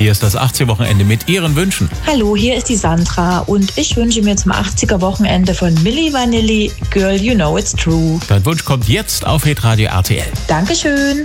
Hier ist das 80er-Wochenende mit Ihren Wünschen. Hallo, hier ist die Sandra und ich wünsche mir zum 80er-Wochenende von Milli Vanilli Girl You Know It's True. Dein Wunsch kommt jetzt auf Hitradio RTL. Dankeschön.